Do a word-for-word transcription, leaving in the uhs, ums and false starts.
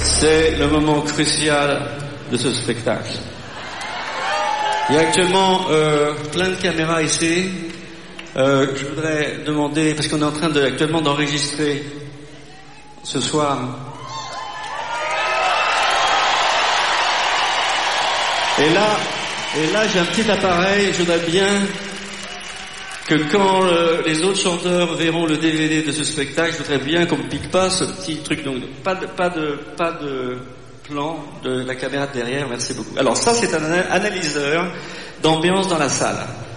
C'est le moment crucial de ce spectacle. Il y a actuellement euh, plein de caméras ici. Euh, je voudrais demander, parce qu'on est en train de, actuellement d'enregistrer ce soir. Et là, et là j'ai un petit appareil, je voudrais bien que quand le, les autres chanteurs verront le D V D de ce spectacle, je voudrais bien qu'on ne pique pas ce petit truc. Donc pas de, pas de, pas de plan de la caméra de derrière, merci beaucoup. Alors ça c'est un analyseur d'ambiance dans la salle.